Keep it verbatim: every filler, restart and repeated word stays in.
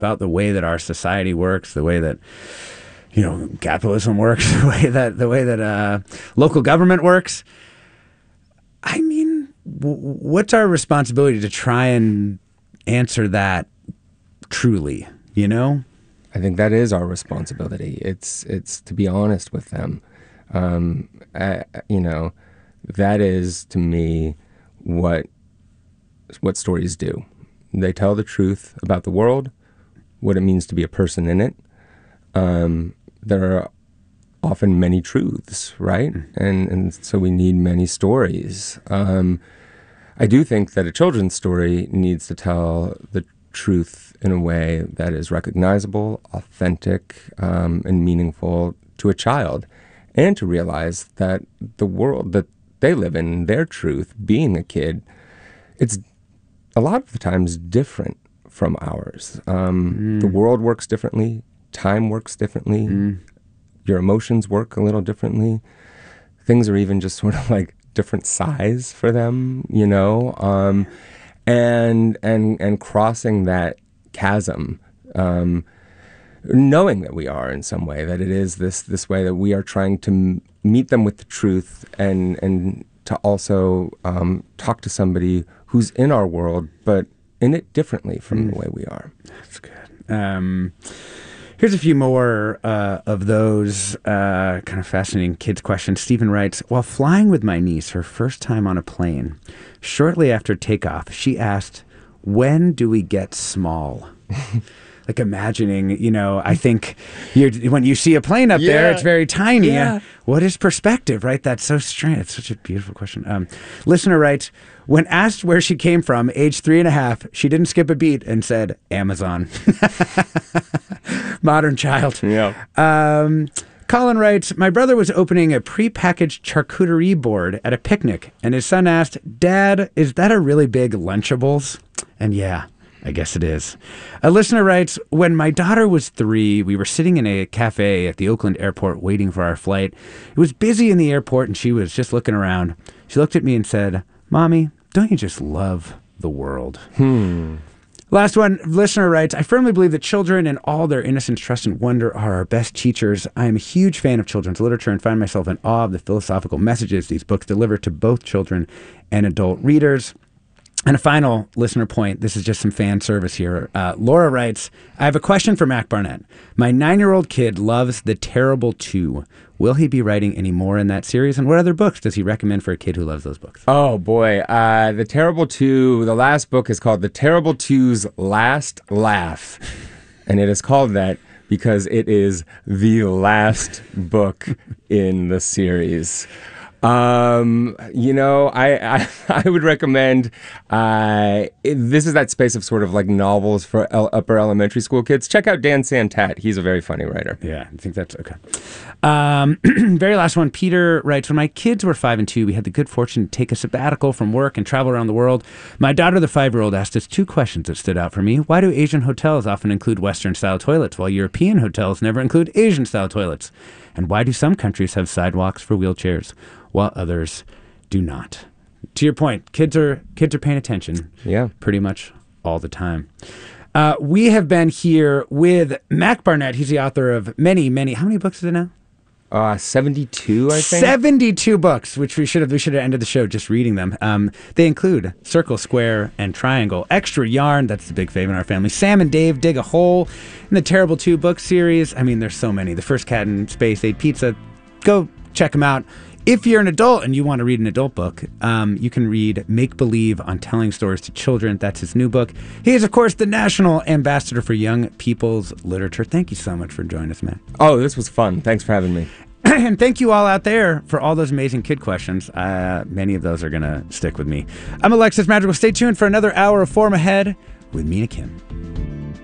about the way that our society works, the way that, you know, capitalism works, the way that the way that uh, local government works. I mean, w- what's our responsibility to try and answer that truly? You know, I think that is our responsibility. It's it's to be honest with them. Um, I, you know, that is to me what what stories do. They tell the truth about the world, what it means to be a person in it. Um, there are often many truths, right? And and so we need many stories. Um, I do think that a children's story needs to tell the truth in a way that is recognizable, authentic, um, and meaningful to a child, and to realize that the world that they live in, their truth, being a kid, it's a lot of the times different from ours. Um, mm. The world works differently. Time works differently. Mm. Your emotions work a little differently. Things are even just sort of like different size for them, you know? Um, and and and crossing that chasm, um, knowing that we are in some way, that it is this this way that we are trying to m- meet them with the truth, and and to also um, talk to somebody who's in our world, but in it differently from mm. the way we are. That's good. Um, here's a few more uh, of those uh, kind of fascinating kids questions. Stephen writes, while flying with my niece her first time on a plane, shortly after takeoff, she asked, when do we get small? Like imagining, you know, I think you're, when you see a plane up yeah. there, it's very tiny. Yeah. What is perspective, right? That's so strange. It's such a beautiful question. Um, listener writes, when asked where she came from, age three and a half, she didn't skip a beat and said, Amazon. Modern child. Yeah. Um, Colin writes, my brother was opening a prepackaged charcuterie board at a picnic, and his son asked, Dad, is that a really big Lunchables? And yeah, I guess it is. A listener writes, when my daughter was three, we were sitting in a cafe at the Oakland airport waiting for our flight. It was busy in the airport, and she was just looking around. She looked at me and said, Mommy, don't you just love the world? Hmm. Last one, listener writes, I firmly believe that children and all their innocence, trust, and wonder are our best teachers. I am a huge fan of children's literature and find myself in awe of the philosophical messages these books deliver to both children and adult readers. And a final listener point, this is just some fan service here. Uh, Laura writes, I have a question for Mac Barnett. My nine-year-old kid loves The Terrible Two. Will he be writing any more in that series? And what other books does he recommend for a kid who loves those books? Oh, boy. Uh, The Terrible Two, the last book is called The Terrible Two's Last Laugh. And it is called that because it is the last book in the series. Um, you know, I, I, I would recommend, uh, it, this is that space of sort of like novels for el- upper elementary school kids. Check out Dan Santat. He's a very funny writer. Yeah, I think that's okay. Um, very last one. Peter writes, when my kids were five and two, we had the good fortune to take a sabbatical from work and travel around the world. My daughter, the five-year-old, asked us two questions that stood out for me. Why do Asian hotels often include Western-style toilets while European hotels never include Asian-style toilets? And why do some countries have sidewalks for wheelchairs while others do not? To your point, kids are kids are paying attention. Yeah, pretty much all the time. Uh, we have been here with Mac Barnett. He's the author of many, many. How many books is it now? Uh, seventy-two, I think. seventy-two books, which we should have we should have ended the show just reading them. Um, they include Circle, Square, and Triangle. Extra Yarn, that's the big favorite in our family. Sam and Dave Dig a Hole in the Terrible Two book series. I mean, there's so many. The First Cat in Space Ate Pizza. Go check them out. If you're an adult and you want to read an adult book, um, you can read Make Believe on Telling Stories to Children. That's his new book. He is, of course, the National Ambassador for Young People's Literature. Thank you so much for joining us, man. Oh, this was fun. Thanks for having me. And thank you all out there for all those amazing kid questions. Uh, many of those are going to stick with me. I'm Alexis Madrigal. Stay tuned for another hour of Form Ahead with Mina Kim.